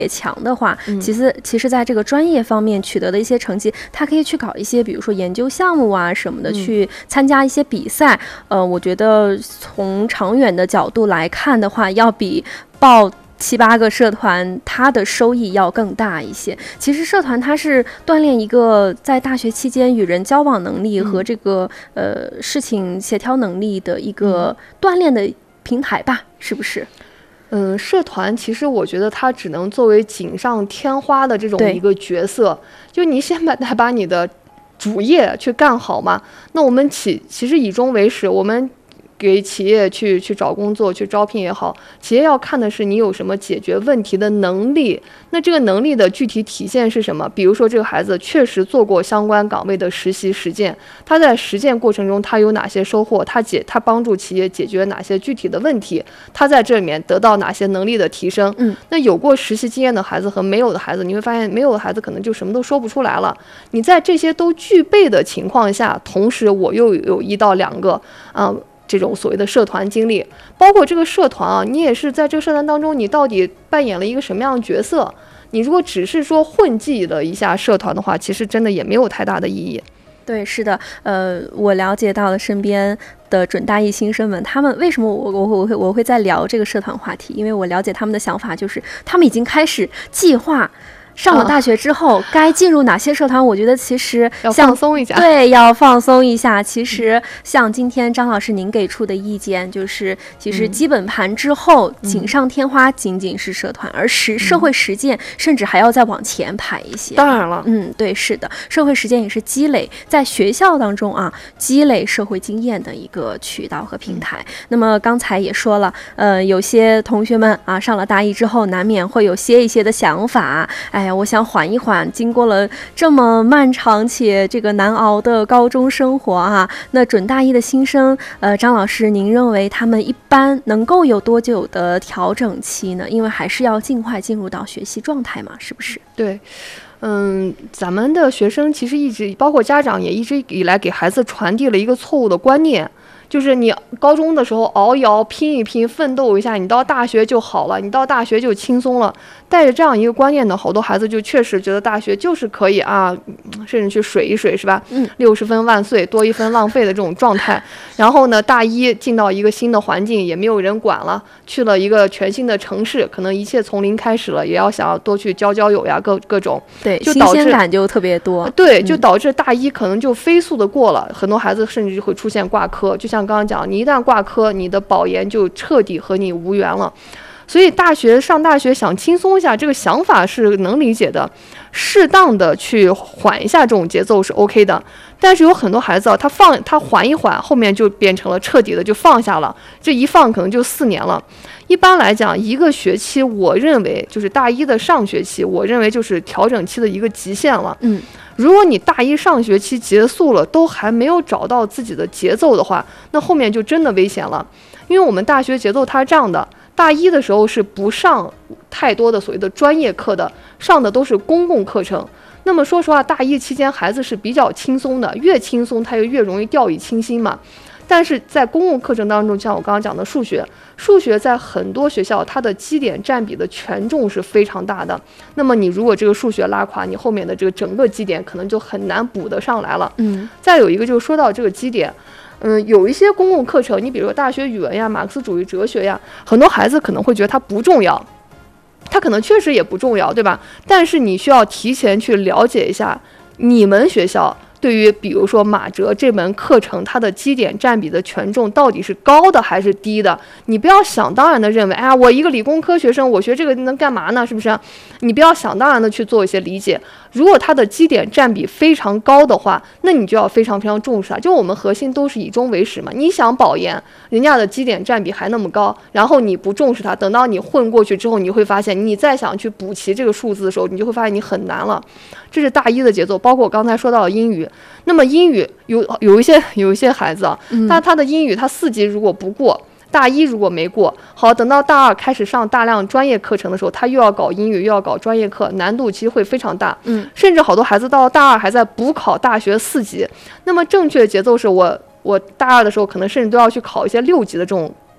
强的话，其实在这个专业方面取得的一些成绩，他可以去搞一些比如说研究项目啊什么的，去参加一些比赛。我觉得从长远的角度来看的话，要比报7、8个社团，它的收益要更大一些。其实社团它是锻炼一个在大学期间与人交往能力和这个事情协调能力的一个锻炼的平台吧，是不是？ 社团其实我觉得它只能作为锦上添花的这种一个角色，就你先把你的主业去干好嘛。那我们其实以终为始，我们给企业去找工作去招聘也好，企业要看的是你有什么解决问题的能力。那这个能力的具体体现是什么？比如说这个孩子确实做过相关岗位的实习实践，他在实践过程中他有哪些收获，他帮助企业解决哪些具体的问题，他在这里面得到哪些能力的提升。那有过实习经验的孩子和没有的孩子，你会发现没有的孩子可能就什么都说不出来了。你在这些都具备的情况下，同时我又有1到2个这种所谓的社团经历，包括这个社团啊，你也是在这个社团当中，你到底扮演了一个什么样的角色？你如果只是说混迹了一下社团的话，其实真的也没有太大的意义。 对，是的，我了解到了身边的准大一新生们，他们为什么我会在聊这个社团话题？因为我了解他们的想法，就是他们已经开始计划。上了大学之后该进入哪些社团，我觉得其实要放松一下。 对，要放松一下。其实像今天张老师您给出的意见，就是其实基本盘之后锦上添花仅仅是社团，而社会实践甚至还要再往前排一些。 当然了， 对，是的，社会实践也是积累在学校当中积累社会经验的一个渠道和平台。那么刚才也说了，有些同学们上了大一之后难免会有一些的想法，我想缓一缓，经过了这么漫长且这个难熬的高中生活那准大一的新生，张老师，您认为他们一般能够有多久的调整期呢？因为还是要尽快进入到学习状态嘛，是不是？ 对。咱们的学生其实一直，包括家长也一直以来给孩子传递了一个错误的观念，就是你高中的时候熬一熬、拼一拼、奋斗一下，你到大学就好了，你到大学就轻松了。带着这样一个观念呢，好多孩子就确实觉得大学就是可以甚至去水一水，是吧？60分万岁，多1分浪费的这种状态。然后呢，大一进到一个新的环境，也没有人管了，去了一个全新的城市，可能一切从零开始了，也要想要多去交友呀，各种。 对， 就导致新鲜感就特别多。 对，就导致大一可能就飞速的过了，很多孩子甚至就会出现挂科。就像刚刚讲，你一旦挂科，你的保研就彻底和你无缘了。所以上大学想轻松一下，这个想法是能理解的，适当的去缓一下这种节奏是 OK 的。但是有很多孩子他缓一缓，后面就变成了彻底的就放下了，这一放可能就4年了。一般来讲，一个学期我认为就是大一的上学期，我认为就是调整期的一个极限了。如果你大一上学期结束了，都还没有找到自己的节奏的话，那后面就真的危险了。因为我们大学节奏它是这样的，大一的时候是不上太多的所谓的专业课的，上的都是公共课程。那么说实话，大一期间孩子是比较轻松的，越轻松他就越容易掉以轻心嘛。但是在公共课程当中，像我刚刚讲的数学在很多学校它的基点占比的权重是非常大的。那么你如果这个数学拉垮，你后面的这个整个基点可能就很难补得上来了。再有一个就是说到这个基点，有一些公共课程，你比如说大学语文呀、马克思主义哲学呀，很多孩子可能会觉得它不重要，它可能确实也不重要，对吧？但是你需要提前去了解一下你们学校对于比如说马哲这门课程，它的基点占比的权重到底是高的还是低的？你不要想当然的认为，我一个理工科学生，我学这个能干嘛呢？是不是？你不要想当然的去做一些理解。如果它的基点占比非常高的话，那你就要非常非常重视它。就我们核心都是以终为始嘛。你想保研，人家的基点占比还那么高，然后你不重视它，等到你混过去之后，你会发现，你再想去补齐这个数字的时候，你就会发现你很难了。这是大一的节奏，包括我刚才说到的英语。那么英语有一些孩子他的英语他4级如果不过，大一如果没过，好，等到大2开始上大量专业课程的时候，他又要搞英语又要搞专业课，难度其实会非常大。甚至好多孩子到大2还在补考大学4级。那么正确的节奏是我大2的时候可能甚至都要去考一些6级的这种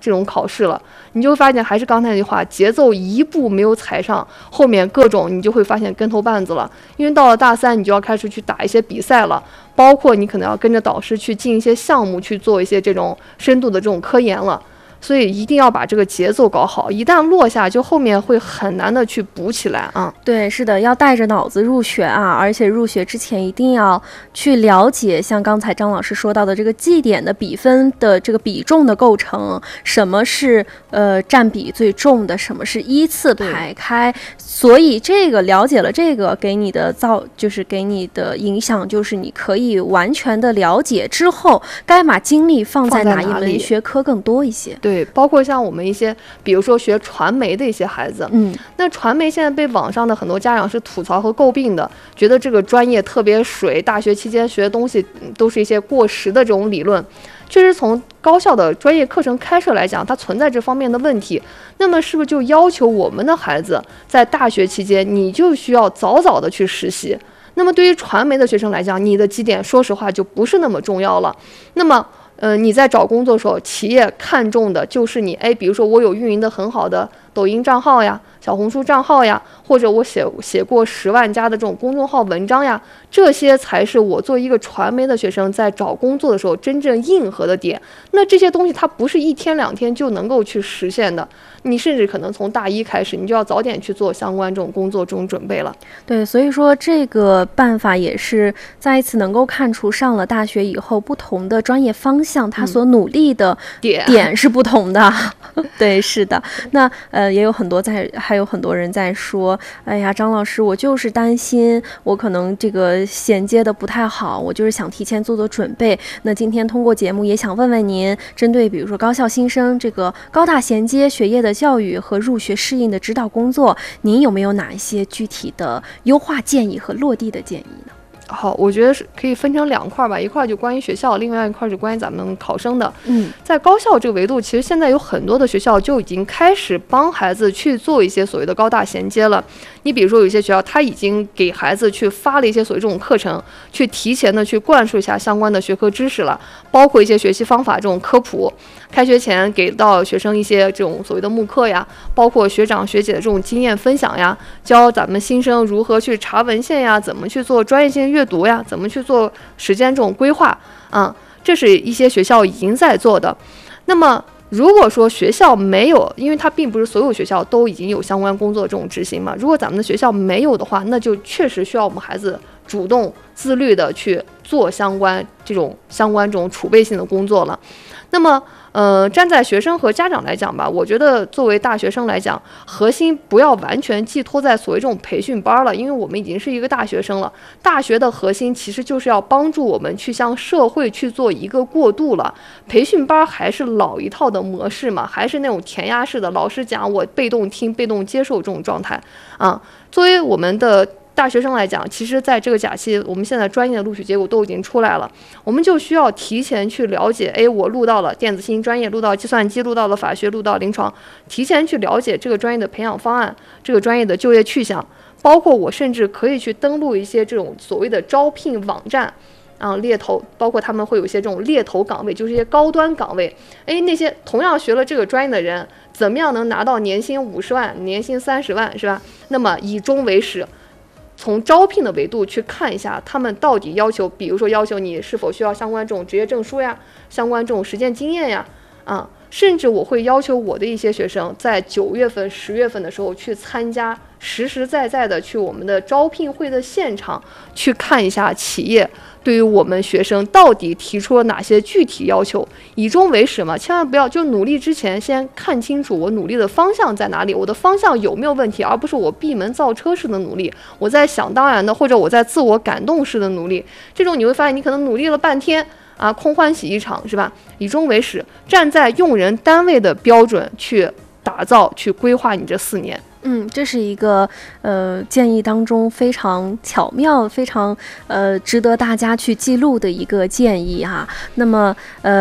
这种考试了，你就会发现还是刚才那句话，节奏一步没有踩上，后面各种你就会发现跟头绊子了。因为到了大3，你就要开始去打一些比赛了，包括你可能要跟着导师去进一些项目，去做一些这种深度的这种科研了。所以一定要把这个节奏搞好，一旦落下，就后面会很难的去补起来啊。 对，是的，要带着脑子入学啊，而且入学之前一定要去了解，像刚才张老师说到的这个绩点的比分的这个比重的构成，什么是占比最重的，什么是依次排开。所以这个了解了这个，给你的就是给你的影响，就是你可以完全的了解之后，该把精力放在哪一门学科更多一些。 对，包括像我们一些，比如说学传媒的一些孩子，那传媒现在被网上的很多家长是吐槽和诟病的，觉得这个专业特别水，大学期间学的东西都是一些过时的这种理论。确实，从高校的专业课程开设来讲，它存在这方面的问题。那么，是不是就要求我们的孩子在大学期间，你就需要早早的去实习？那么，对于传媒的学生来讲，你的绩点说实话就不是那么重要了。那么，你在找工作的时候，企业看重的就是你，比如说我有运营的很好的抖音账号呀、小红书账号呀，或者我写过10万加的这种公众号文章呀，这些才是我作为一个传媒的学生在找工作的时候真正硬核的点。那这些东西它不是1天2天就能够去实现的，你甚至可能从大1开始，你就要早点去做相关这种工作这种准备了。 对，所以说这个办法也是再一次能够看出上了大学以后不同的专业方向，他所努力的点是不同的。对，是的。那也有很多还有很多人在说，哎呀，张老师，我就是担心我可能这个衔接的不太好，我就是想提前做做准备。那今天通过节目也想问问您，针对比如说高校新生这个高大衔接学业的教育和入学适应的指导工作，您有没有哪一些具体的优化建议和落地的建议呢？ 好，我觉得是可以分成2块吧，一块就关于学校，另外一块是关于咱们考生的。在高校这个维度，其实现在有很多的学校就已经开始帮孩子去做一些所谓的高大衔接了。你比如说有一些学校，他已经给孩子去发了一些所谓这种课程，去提前的去灌输一下相关的学科知识了，包括一些学习方法这种科普。开学前给到学生一些这种所谓的慕课呀，包括学长学姐的这种经验分享呀，教咱们新生如何去查文献呀，怎么去做专业性阅读呀，怎么去做时间这种规划啊，这是一些学校已经在做的。那么如果说学校没有，因为它并不是所有学校都已经有相关工作这种执行嘛，如果咱们的学校没有的话，那就确实需要我们孩子主动自律的去做相关这种储备性的工作了。那么站在学生和家长来讲吧，我觉得作为大学生来讲，核心不要完全寄托在所谓这种培训班了，因为我们已经是一个大学生了。大学的核心其实就是要帮助我们去向社会去做一个过渡了。培训班还是老一套的模式嘛，还是那种填鸭式的，老师讲我被动听、被动接受这种状态啊。作为我们的大学生来讲，其实在这个假期，我们现在专业的录取结果都已经出来了，我们就需要提前去了解，我录到了电子信息专业，录到计算机，录到了法学，录到临床，提前去了解这个专业的培养方案，这个专业的就业去向，包括我甚至可以去登录一些这种所谓的招聘网站。猎头，包括他们会有一些这种猎头岗位，就是一些高端岗位。那些同样学了这个专业的人，怎么样能拿到年薪50万、年薪30万，是吧？那么以终为始。从招聘的维度去看一下，他们到底要求，比如说要求你是否需要相关这种职业证书呀，相关这种实践经验呀，甚至我会要求我的一些学生在9月份、10月份的时候去参加，实实在在的去我们的招聘会的现场去看一下企业对于我们学生到底提出了哪些具体要求，以终为始嘛，千万不要就努力之前先看清楚我努力的方向在哪里，我的方向有没有问题，而不是我闭门造车式的努力，我在想当然的或者我在自我感动式的努力，这种你会发现你可能努力了半天空欢喜一场，是吧？以终为始，站在用人单位的标准去打造、去规划你这4年。 这是一个建议当中非常巧妙、非常值得大家去记录的一个建议哈。那么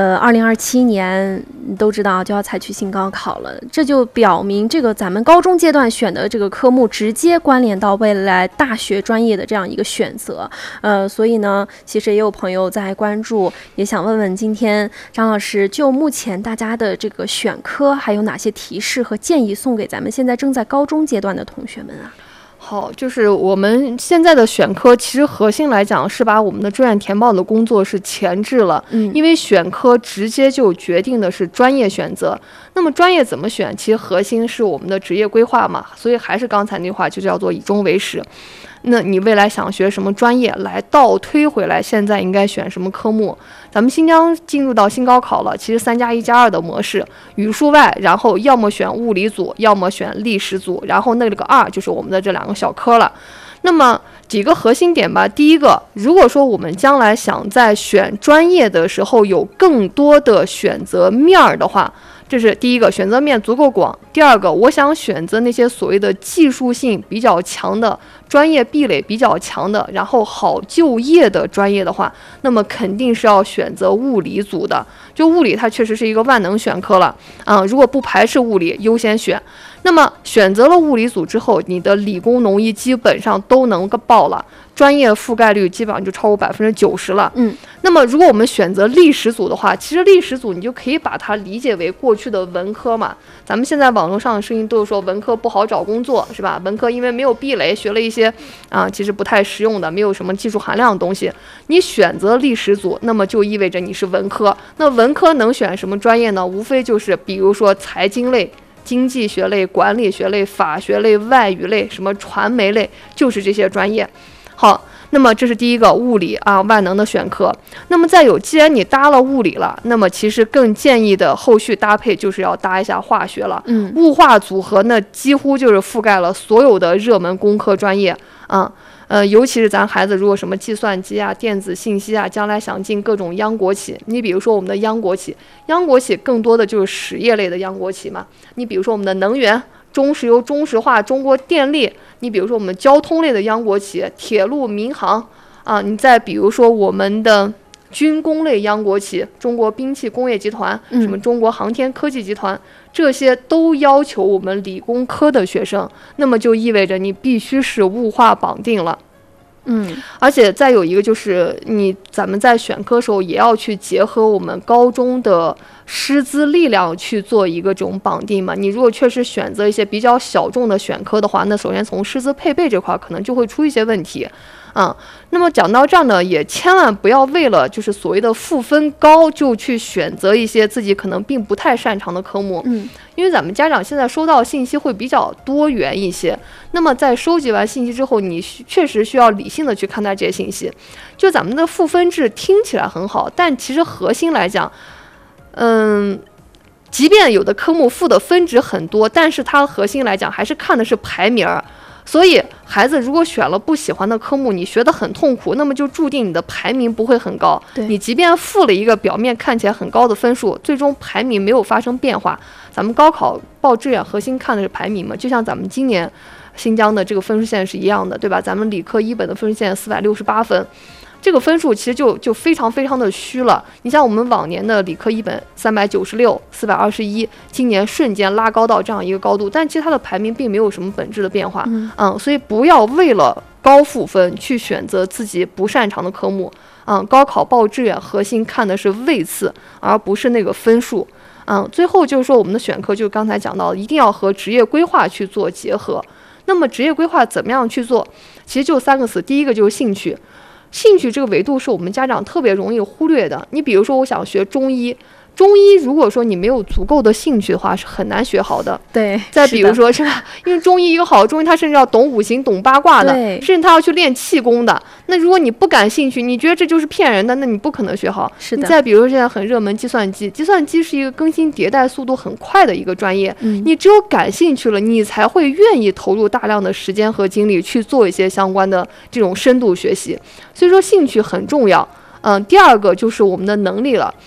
2027年都知道就要采取新高考了，这就表明这个咱们高中阶段选的这个科目直接关联到未来大学专业的这样一个选择。所以呢，其实也有朋友在关注，也想问问今天张老师，就目前大家的这个选科还有哪些提示和建议送给咱们现在正在高中阶段的同学们啊？ 好，就是我们现在的选科，其实核心来讲是把我们的志愿填报的工作是前置了，因为选科直接就决定的是专业选择。那么专业怎么选，其实核心是我们的职业规划嘛，所以还是刚才那话，就叫做以终为始。那你未来想学什么专业，来倒推回来，现在应该选什么科目？咱们新疆进入到新高考了，其实3+1+2的模式，语数外，然后要么选物理组，要么选历史组，然后那个2就是我们的这2个小科了。那么几个核心点吧，第一个，如果说我们将来想在选专业的时候有更多的选择面儿的话，这是第一个，选择面足够广。第二个，我想选择那些所谓的技术性比较强的、专业壁垒比较强的，然后好就业的专业的话，那么肯定是要选择物理组的。就物理它确实是一个万能选科了如果不排斥物理，优先选。那么选择了物理组之后，你的理工农医基本上都能够报了，专业覆盖率基本上就超过90%了。那么如果我们选择历史组的话，其实历史组你就可以把它理解为过去的文科嘛。咱们现在网络上的声音都是说文科不好找工作，是吧？文科因为没有壁垒，学了一些其实不太实用的，没有什么技术含量的东西。你选择历史组，那么就意味着你是文科。那文科能选什么专业呢？无非就是比如说财经类、经济学类、管理学类、法学类、外语类、什么传媒类，就是这些专业。好，那么这是第一个物理万能的选科。那么再有，既然你搭了物理了，那么其实更建议的后续搭配就是要搭一下化学了。物化组合呢，几乎就是覆盖了所有的热门工科专业尤其是咱孩子如果什么计算机电子信息将来想进各种央国企，你比如说我们的央国企更多的就是实业类的央国企嘛。你比如说我们的能源、中石油、中石化、中国电力，你比如说我们交通类的央国企，铁路、民航你再比如说我们的军工类央国企，中国兵器工业集团，什么中国航天科技集团，这些都要求我们理工科的学生，那么就意味着你必须是物化绑定了。而且再有一个就是咱们在选科时候也要去结合我们高中的师资力量去做一个这种绑定嘛。你如果确实选择一些比较小众的选科的话，那首先从师资配备这块可能就会出一些问题那么讲到这儿呢，也千万不要为了就是所谓的赋分高就去选择一些自己可能并不太擅长的科目因为咱们家长现在收到信息会比较多元一些，那么在收集完信息之后，你确实需要理性的去看待这些信息。就咱们的赋分制听起来很好，但其实核心来讲即便有的科目赋的分值很多，但是它核心来讲还是看的是排名。所以孩子如果选了不喜欢的科目，你学得很痛苦，那么就注定你的排名不会很高。你即便赋了一个表面看起来很高的分数，最终排名没有发生变化。咱们高考报志愿核心看的是排名嘛，就像咱们今年新疆的这个分数线是一样的，对吧？咱们理科一本的分数线468分，这个分数其实就非常非常的虚了。你像我们往年的理科一本396、421，今年瞬间拉高到这样一个高度，但其实它的排名并没有什么本质的变化。所以不要为了高赋分去选择自己不擅长的科目。高考报志愿核心看的是位次，而不是那个分数。最后就是说我们的选科，就刚才讲到，一定要和职业规划去做结合。那么职业规划怎么样去做？其实就3个词，第一个就是兴趣。兴趣这个维度是我们家长特别容易忽略的。你比如说我想学中医，如果说你没有足够的兴趣的话，是很难学好的。 对。 再比如说是吧，因为中医一个好的中医，他甚至要懂五行、懂八卦的，甚至他要去练气功的。那如果你不感兴趣，你觉得这就是骗人的，那你不可能学好。 是的。 你再比如说现在很热门计算机是一个更新迭代速度很快的一个专业，你只有感兴趣了，你才会愿意投入大量的时间和精力去做一些相关的这种深度学习。所以说兴趣很重要。第二个就是我们的能力了。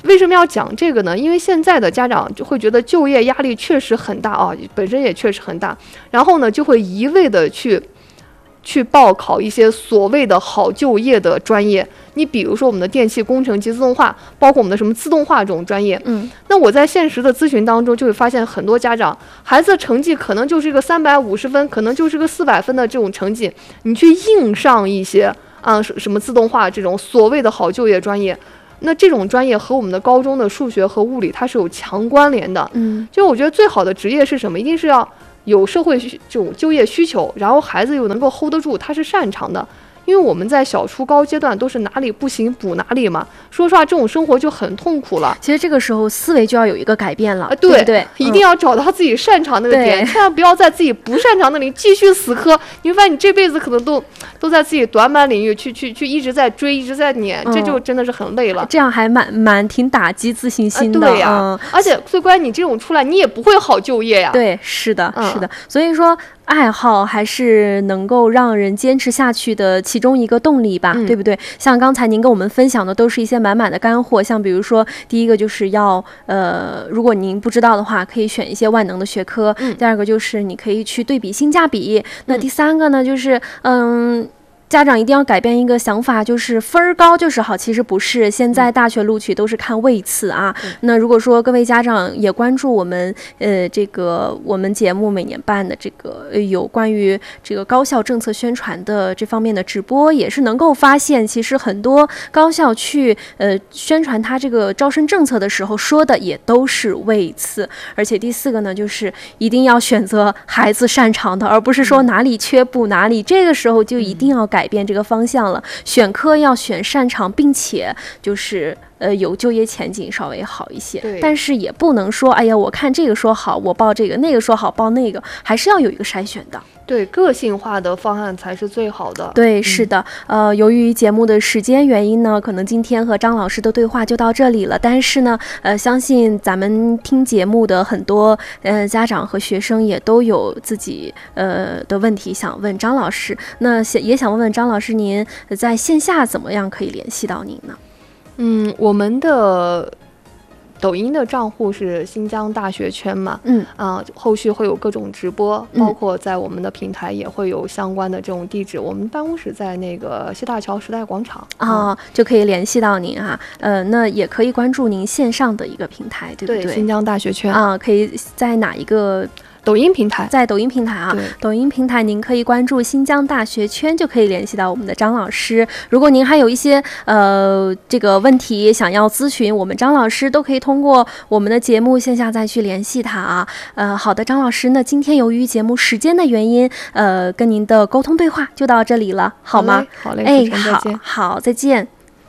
为什么要讲这个呢？因为现在的家长就会觉得就业压力确实很大啊，本身也确实很大，然后呢就会一味的去报考一些所谓的好就业的专业。你比如说我们的电气工程及自动化，包括我们的什么自动化这种专业，那我在现实的咨询当中就会发现，很多家长孩子的成绩可能就是一个350分，可能就是个400分的这种成绩，你去硬上一些什么自动化这种所谓的好就业专业，那这种专业和我们的高中的数学和物理它是有强关联的。就我觉得最好的职业是什么？一定是要有社会这种就业需求，然后孩子又能够 hold 得住，他是擅长的。因为我们在小初高阶段都是哪里不行补哪里嘛，说实话这种生活就很痛苦了。 其实这个时候思维就要有一个改变了， 对不对？ 一定要找到自己擅长那个点，千万不要在自己不擅长那里继续死磕，你会发现你这辈子可能都在自己短板领域去一直在追，一直在撵，这就真的是很累了。 这样还挺打击自信心的。 对呀，而且最关键你这种出来你也不会好就业呀。 对，是的，是的。所以说爱好还是能够让人坚持下去的其中一个动力吧，对不对？像刚才您跟我们分享的都是一些满满的干货，像比如说第一个就是要如果您不知道的话，可以选一些万能的学科，第二个就是你可以去对比性价比，那第三个呢就是家长一定要改变一个想法，就是分儿高就是好，其实不是。现在大学录取都是看位次啊。那如果说各位家长也关注我们这个我们节目每年办的这个有关于这个高校政策宣传的这方面的直播，也是能够发现，其实很多高校去宣传他这个招生政策的时候说的也都是位次。而且第四个呢，就是一定要选择孩子擅长的，而不是说哪里缺补哪里，这个时候就一定要改变这个方向了。选科要选擅长并且就是有就业前景稍微好一些，但是也不能说哎呀我看这个说好我报这个，那个说好报那个，还是要有一个筛选的。 对，个性化的方案才是最好的。 对，是的。由于节目的时间原因呢，可能今天和张老师的对话就到这里了。但是呢，相信咱们听节目的很多家长和学生也都有自己的问题想问张老师。那也想问问张老师，您在线下怎么样可以联系到您呢？ 我们的抖音的账户是新疆大学圈嘛，后续会有各种直播，包括在我们的平台也会有相关的这种地址。我们办公室在那个西大桥时代广场就可以联系到您啊。那也可以关注您线上的一个平台，对不对？ 对，新疆大学圈可以在哪一个？ 抖音平台， 在抖音平台啊，抖音平台您可以关注新疆大学圈，就可以联系到我们的张老师。如果您还有一些这个问题想要咨询我们张老师，都可以通过我们的节目线下再去联系他啊。好的，张老师，那今天由于节目时间的原因，跟您的沟通对话就到这里了，好吗？ 好嘞， 好，再见。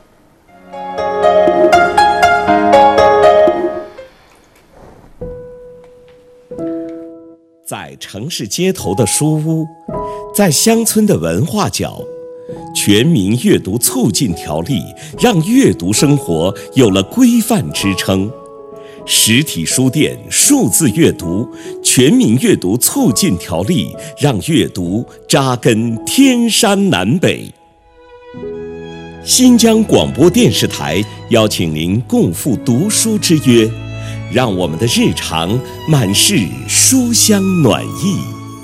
在城市街头的书屋，在乡村的文化角，全民阅读促进条例让阅读生活有了规范支撑。实体书店数字阅读，全民阅读促进条例让阅读扎根天山南北。新疆广播电视台邀请您共赴读书之约，让我们的日常满是书香暖意。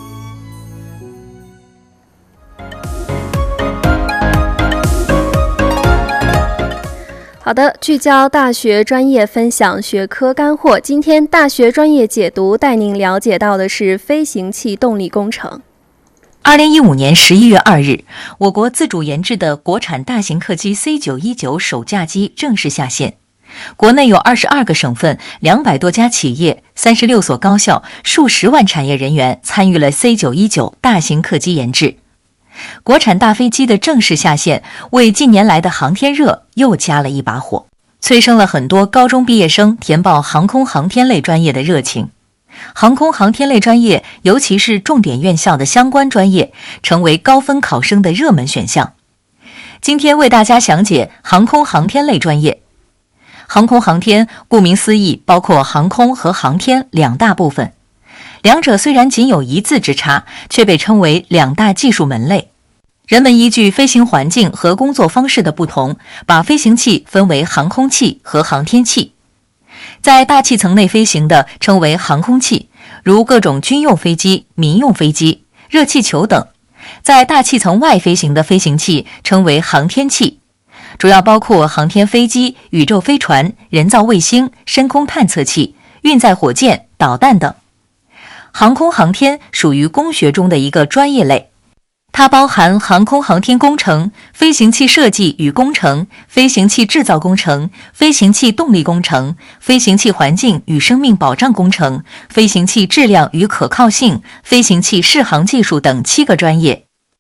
好的，聚焦大学专业，分享学科干货。今天大学专业解读带您了解到的是飞行器动力工程。 2015年11月2日，我国自主研制的国产大型客机 C919 首架机正式下线。国内有22个省份、200多家企业、36所高校、数十万产业人员参与了 C919 大型客机研制。国产大飞机的正式下线，为近年来的航天热又加了一把火，催生了很多高中毕业生填报航空航天类专业的热情。航空航天类专业，尤其是重点院校的相关专业，成为高分考生的热门选项。今天为大家详解航空航天类专业。航空航天顾名思义，包括航空和航天两大部分，两者虽然仅有一字之差，却被称为两大技术门类。 人们依据飞行环境和工作方式的不同，把飞行器分为航空器和航天器。在大气层内飞行的称为航空器，如各种军用飞机、民用飞机、热气球等；在大气层外飞行的飞行器称为航天器，主要包括航天飞机、宇宙飞船、人造卫星、深空探测器、运载火箭、导弹等。航空航天属于工学中的一个专业类，它包含航空航天工程、飞行器设计与工程、飞行器制造工程、飞行器动力工程、飞行器环境与生命保障工程、飞行器质量与可靠性、飞行器适航技术等7个专业。